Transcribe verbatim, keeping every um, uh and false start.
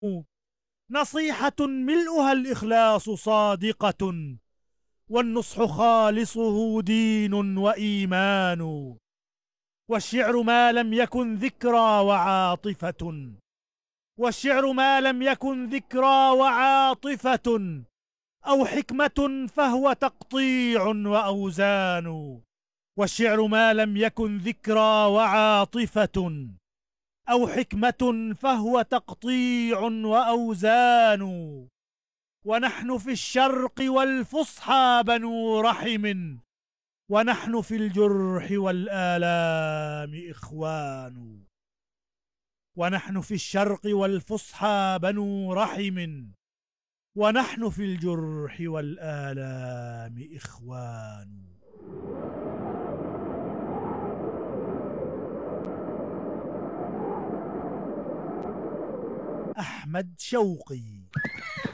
نصيحة ملؤها الإخلاص صادقة، والنصح خالصه دين وإيمان. والشعر ما لم يكن ذكرى وعاطفة والشعر ما لم يكن ذكرى وعاطفة أو حكمة فهو تقطيع وأوزان. والشعر ما لم يكن ذكرى وعاطفة أو حكمة فهو تقطيع وأوزان. ونحن في الشرق والفصحى بنو رحم، ونحن في الجرح والآلام إخوان. ونحن في الشرق والفصحى بنو رحم، ونحن في الجرح والآلام إخوان. أحمد شوقي.